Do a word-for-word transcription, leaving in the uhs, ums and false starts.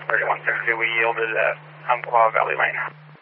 thirty-one sixty, we yielded at Umpqua Valley Lane.